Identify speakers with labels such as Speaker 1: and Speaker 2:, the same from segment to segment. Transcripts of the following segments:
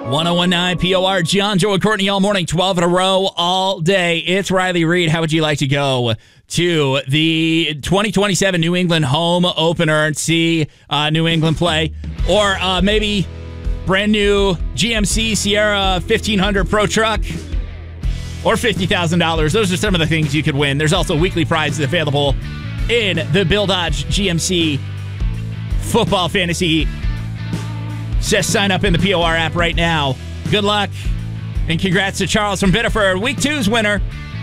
Speaker 1: 1019 POR, John, Joe, and Courtney all morning, 12 in a row, all day. It's Riley Reed. How would you like to go to the 2027 New England home opener and see New England play? Or maybe brand new GMC Sierra 1500 Pro Truck or $50,000. Those are some of the things you could win. There's also weekly prizes available in the Bill Dodge GMC Football Fantasy. Just sign up in the POR app right now. Good luck, and congrats to Charles from Biddeford, Week 2's winner.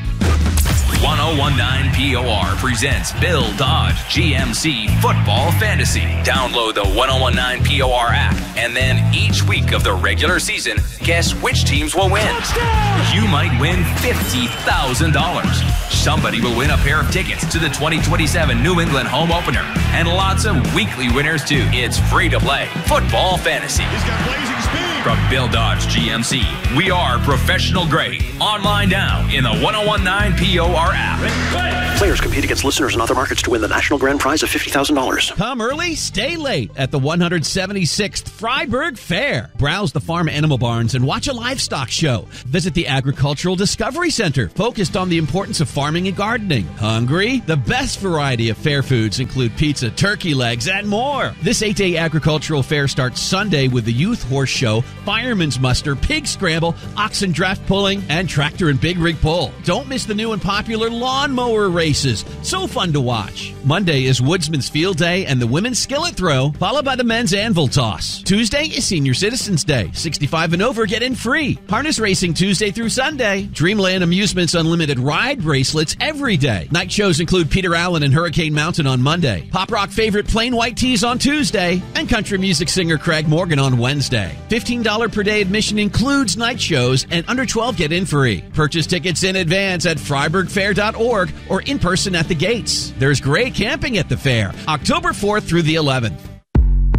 Speaker 2: 1019 POR presents Bill Dodge GMC Football Fantasy. Download the 1019 POR app, and then each week of the regular season, guess which teams will win. Touchdown! You might win $50,000. Somebody will win a pair of tickets to the 2027 New England home opener, and lots of weekly winners too. It's free to play Football Fantasy.
Speaker 3: He's got blazing speed.
Speaker 2: From Bill Dodge GMC, we are professional grade. Online now in the 1019 POR app.
Speaker 4: Players compete against listeners in other markets to win the national grand prize of $50,000.
Speaker 5: Come early, stay late at the 176th Freiburg Fair. Browse the farm animal barns and watch a livestock show. Visit the Agricultural Discovery Center, focused on the importance of farming and gardening. Hungry? The best variety of fair foods include pizza, turkey legs, and more. This 8-day agricultural fair starts Sunday with the Youth Horse Show, Fireman's Muster, Pig Scramble, Oxen Draft Pulling, and Tractor and Big Rig Pull. Don't miss the new and popular lawnmower races. So fun to watch. Monday is Woodsman's Field Day and the Women's Skillet Throw, followed by the Men's Anvil Toss. Tuesday is Senior Citizens Day. 65 and over get in free. Harness racing Tuesday through Sunday. Dreamland Amusements Unlimited ride bracelets every day. Night shows include Peter Allen and Hurricane Mountain on Monday. Pop rock favorite Plain White Tees on Tuesday. And country music singer Craig Morgan on Wednesday. $15 per day admission includes night shows, and under 12 get in free. Purchase tickets in advance at freiburgfair.org or in person at the gates. There's great camping at the fair, October 4th through the 11th.